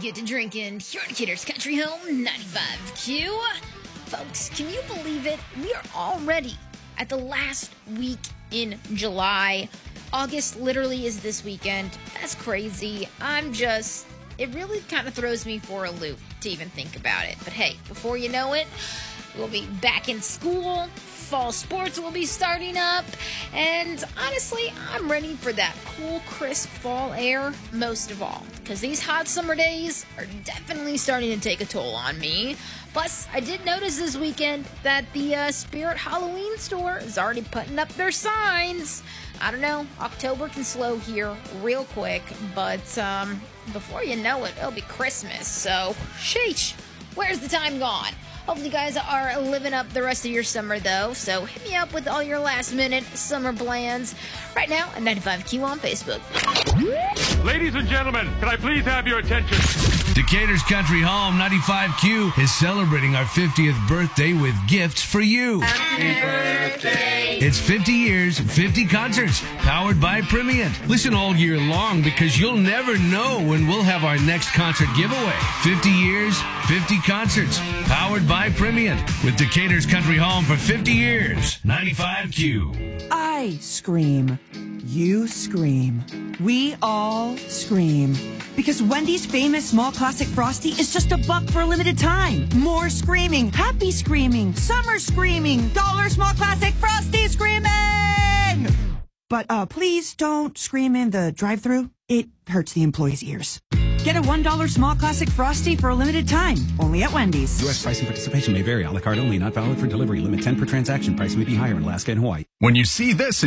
get to drinking. Here on Kidder's Country Home, 95Q. Folks, can you believe it? We are already at the last week in July. August literally is this weekend. That's crazy. It really kind of throws me for a loop to even think about it. But hey, before you know it, we'll be back in school. Fall sports will be starting up. And honestly, I'm ready for that cool, crisp fall air most of all. Because these hot summer days are definitely starting to take a toll on me. Plus, I did notice this weekend that the Spirit Halloween store is already putting up their signs. I don't know, October can slow here real quick, but before you know it, it'll be Christmas. So, sheesh, where's the time gone? Hopefully you guys are living up the rest of your summer, though. So hit me up with all your last-minute summer plans right now at 95Q on Facebook. Ladies and gentlemen, can I please have your attention? Decatur's Country Home 95Q is celebrating our 50th birthday with gifts for you. Happy birthday! It's 50 years, 50 concerts, powered by Primient. Listen all year long because you'll never know when we'll have our next concert giveaway. 50 years, 50 concerts, powered by Primient. With Decatur's Country Home for 50 years. 95Q. I scream. You scream. We all scream. Because Wendy's famous small classic Frosty is just $1 for a limited time. More screaming, happy screaming, summer screaming, dollar small classic Frosty screaming! But please don't scream in the drive-thru. It hurts the employees' ears. Get a $1 small classic Frosty for a limited time. Only at Wendy's. U.S. price and participation may vary. A la carte only. Not valid for delivery. Limit 10 per transaction. Price may be higher in Alaska and Hawaii. When you see this